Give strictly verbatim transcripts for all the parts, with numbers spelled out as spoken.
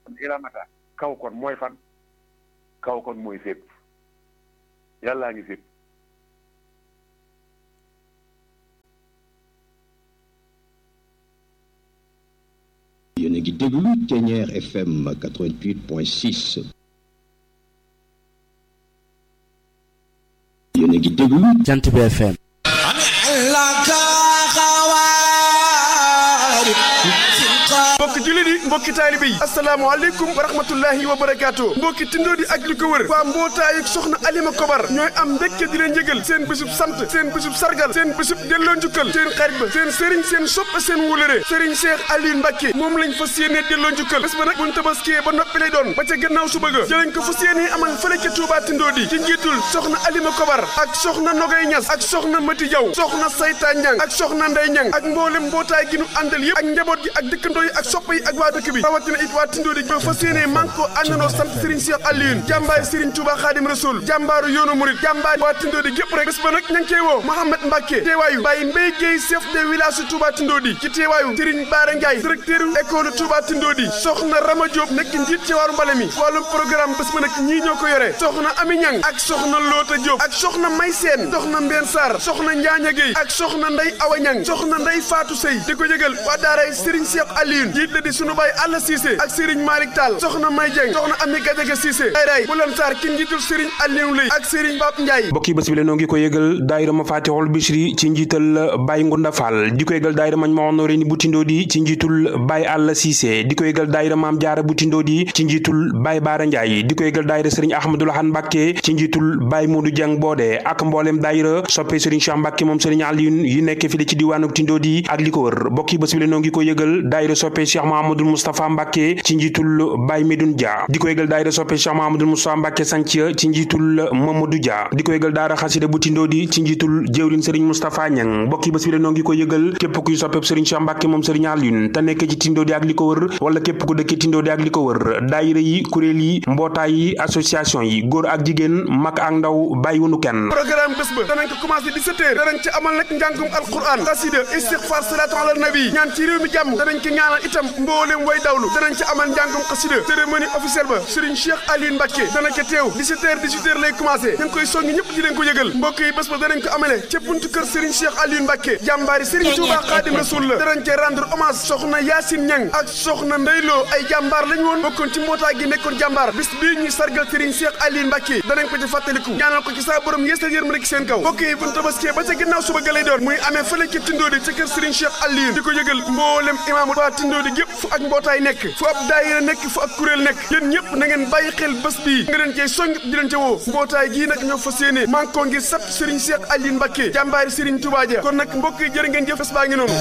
ila mata kaw kon mooy fan kaw kon mooy fépp yàllaa ngi fépp yéen a ngi déglu Thiéniere F M quatre-vingt-huit point six. yéen a ngi déglu Jant Bi F M. mbokki jullit yi mbokki taalibe yi asalaamaaleykum wa rahmatullahi wa barakaatu mbokki tindoodi ak li ko wër waa mbootaayu soxna Alima Kobar ñooy am mbégte di leen yëgal seen bésub sant seen bésub sargal seen bésub delloo njukkal seen xarit ba seen sëriñ seen soppe seen wulëre sëriñ Cheikh Aliou Mbacké moom lañ fas yéenee delloo njukkal bés ba nag buñ tabaskee ba noppi lay doon ba ca gannaaw suba ga jëlañ ko fas yéenee amal fële ca Touba tindoodi ci njiitul soxna Alima Kobar ak soxna Nogay Ñas ak soxna Mati Jaw soxna Sayta Ñang ak soxna Ndey Ñang ak mboolem mbootaay gi nu àndal yëpp ak njaboot gi ak dëkkandoo yi ak soppe yi ak waa dëkk bi rawatina it waa tindoodi ba fas yéene man ko àndandoo sant Serigne Cheikh Aliou jàmbaar Serigne Touba Khadim Rasoul jàmbaaru yoonu murid jàmbaar waa tindoodi gépp rek bés ba nag ña ngi koy woo Mouhamed Mbacké teewaayu Baye Mbaye Guèye chef de village Touba tindoodi ci teewaayu Serigne Bara Ndiaye directeur école Touba tindoodi soxna Rama Diop nekk njiit ci waaru mbale mi wàllum programme bés ba nag ñii ñoo ko yore soxna Ami Ñang ak soxna Loota Diop ak soxna May Seen soxna Mbeen Sarr soxna Njaaña Guèye ak soxna Ndey Awa Ñang soxna Ndey Fatou Sey di ko yëgal waa daaray Serigne Cheikh Aliou jiit la di sunu baay Alla Cissé ak Serigne Malick Tall soxna May Dieng soxna Ami Gadiaga Cissé ay ray bu lan saar ki njiitul Serigne Aliou Lay ak Serigne Bab Ndiaye mbokk yi bés bi la noo ngi ko yëgal daayira Mafatihul Bichri ci njiital Baye Ngunda Fall di ko yëgal daayira Mañ ma honoré ni bu Tindoodi ci njiitul Baye Alla Cissé di ko yëgal daayira Maam Jaara bu Tindoodi ci njiitul Baye Baara Ndiaye di ko yëgal daayira Serigne Ahmadou Lahane Mbacké ci njiitul Baye Modou Dieng Bodé ak mboolem daayira soppe Serigne Cheikh Mbacké moom Serigne Aliou yi nekk fi ci diwaanu Tindoodi ak li ko wër mbokk yi bés bi la noo ngi ko yëgal daayira soppe Cheikh Mahamadou Moustapha Mbacké ci njiitul Baye Medoune Dia di ko yëgal daayira soppe Cheikh Mahamadou Moustapha Mbacké Santhia ci njiitul Mamadou Dia di ko yëgal daara xasida bu Tindoodi ci njiitul jëwriñ Serigne Moustapha Niang mbokk yi bés bi la noo ngi ko yëgal képp kuy soppe Serigne Cheikh Mbacké moom Serigne Aliou te nekk ci Tindoodi ak li ko wër wala képp ku dëkk Tindoodi ak li ko wër daayira yi kuréel yi mbootaay yi association yi góor ak jigéen mag ak ndaw bàyyiwunu kenn programme bés ba danañ ko commencé dix-sept heures danañ ci amal nag njàngum alquran xasida istighfar salatu ala nabi ñaan ci réew mi jàmm danañ ko ñaanal itam mboolem way dawlu danañ ci amal njàngum xasida cérémonie officielle ba Serigne Cheikh Aliou Mbacké dana ca teew dix-sept heures dix-huit heures lay commencé ñu ngi koy soññi ñëpp di leen ko yëgal mbokk yi bés ba danañ ko amale ca buntu kër Serigne Cheikh Aliou Mbacké jàmbaari Serigne Touba Khadim Rasoul la danañ ca rendre hommage soxna Yacine Niang ak soxna Ndeyloo ay jàmbaar lañ woon bokkoon ci mbootaay gi nekkoon jàmbaar bis bii ñuy sargal Serigne Cheikh Aliou Mbacké danañ ko ci fàttaliku ñaanal ko ci saa borom yeesal yërëm rek seen kaw mbokk yi buñ tabaskee ba ca ginnaaw suba ga lay doon muy amee fële ci Tindoodi ca kër Serigne Cheikh Aliou di ko yëgal mboolem imaamu waa Tindoodi gépp fu ak mbootaay nekk fu ab daayira nekk fu ak kuréel nekk yéen ñëpp na ngeen bàyyi xel bés bii nga leen cey soññ di leen ca woo mbootaay gii nag ñoo fas yéene man ko ngir sat Serigne Cheikh Aliou Mbacké jàmbaari Serigne Touba ja kon nag mbokk yi jërë ngeen jëf bés baa ngi noonu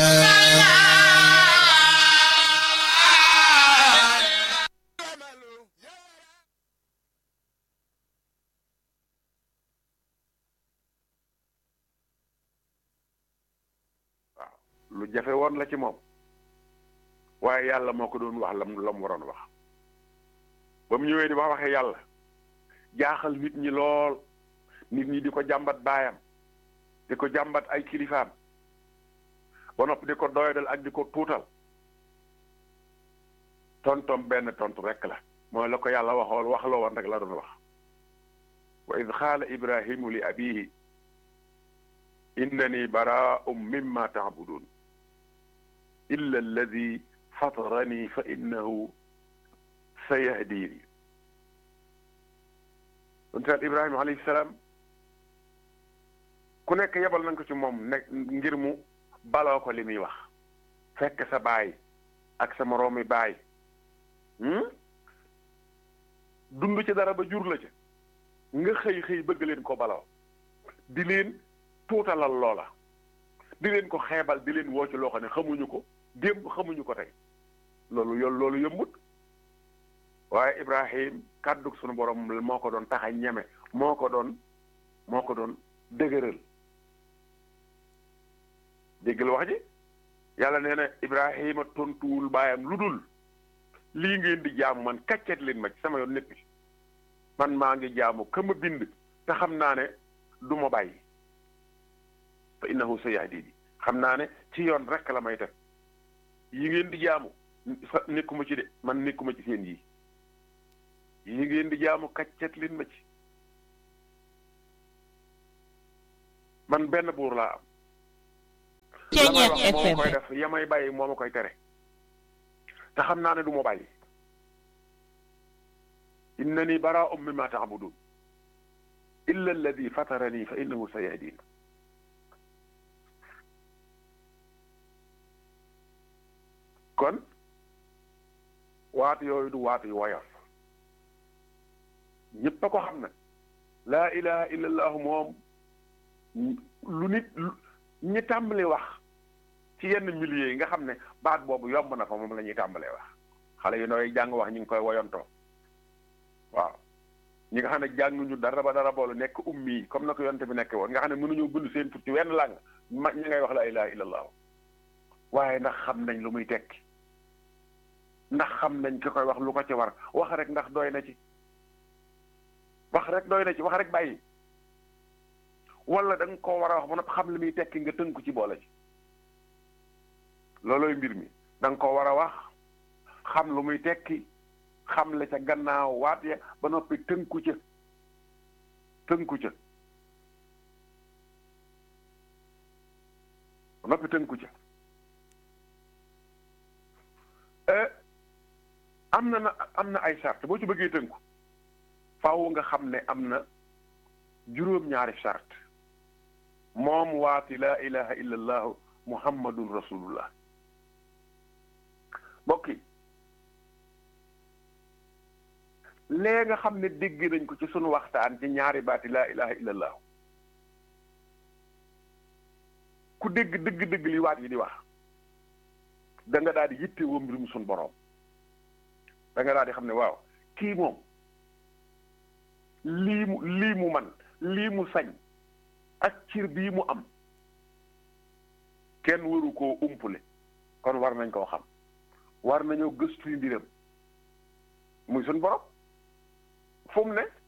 lu jafe woon la ci moom waaye yàlla moo ko doon wax lam la mu waroon wax ba mu ñëwee di wax waxee yàlla jaaxal nit ñi lool nit ñi di ko jàmbat baayam di ko jàmbat ay kilifaam ba noppi di ko doyadal ak di ko tuutal tontom benn tontu rekk la mooy la ko yàlla waxoon wax loo woon rek la doon wax wa id xaala ibrahimu li abihi innani baraa'un mimma ta'budun illa alladi fatarani fa innahu sayahdini donte Ibrahima alayhi salaam ku nekk yebal nañ ko ci moom nekk ngir mu baloo ko li muy wax fekk sa baay ak sa moroomi baay dund ci dara ba jur la ca nga xëy xëy bëgg leen ko baloo di leen tuutalal loola di leen ko xeebal di leen woo ci loo xam ne xamuñu ko démb xamuñu ko tey loolu yoon loolu yëmbut waaye Ibrahim kàddug sunu borom moo ko doon taxa ñeme moo ko doon moo ko doon dëgëral déggal wax ji yàlla nee na Ibrahima tontuwul baayam lu dul lii ngeen di jaamu man kàccet leen ma ci sama yoon nekk man maa ngi jaamu ka ma bind te xam naa ne du ma bàyyi fa innahu sayahdini xam naa ne ci yoon rek la may teg yi ngeen di jaamu fa nekkuma ci de man nekkuma ci seen yi yi ngeen di jaamu kaccat lin ma ci man benn buur laa am Ceeñeer F M moo koy def yamay bàyyi moo ma koy tere te xam naa ne du ma bàyyi innani baraa'un mimma ta'budun illa alladi fatarani fa innahu sayahdin kon waat yooyu du waat yu woyof ñëpp a ko xam ne laa ilaha illa allahu moom lu nit ñi tàmbali wax ci yenn milieu yi nga xam ne baat boobu yomb na fa moom la ñuy tàmbalee wax xale yu nooy jàng wax ñu ngi koy woyontoo waaw ñi nga xam ne jànguñu dara ba dara boolu nekk ummi comme na ko yonte bi nekk woon nga xam ne mënuñu bind seen tur ci wenn làng ma ñi ngay wax laa ilaha illa allahu waaye ndax xam nañ lu muy tekki ndax xam nañ ki koy wax lu ko ci war wax rek ndax doy na ci wax rek doy na ci wax rek bàyyi wala da nga koo war a wax ba noppi xam li muy tekki nga tënku ci boole ci loolooy mbir mi da nga koo war a wax xam lu muy tekki xam la ca gannaaw waat ya ba noppi tënku ca tënku ca ba noppi tënku ca am na na am na ay charte boo ci bëggee tënku faaw nga xam ne am na juróom-ñaari charte moom waati laa ilaha illa allahu muhammadun rasulullah mbokk yi lee nga xam ne dégg nañ ko ci sunu waxtaan ci ñaari baati laa ilaha illa allahu ku dégg dëgg-dëgg li waat yi di wax da nga daal di yitte woo mbirum sunu boroom da nga daal di xam ne waaw kii moom lii mu lii mu man lii mu sañ ak cir bii mu am kenn waru koo umpule kon war nañ koo xam war nañoo gëstu mbiram muy suñ borom fu mu ne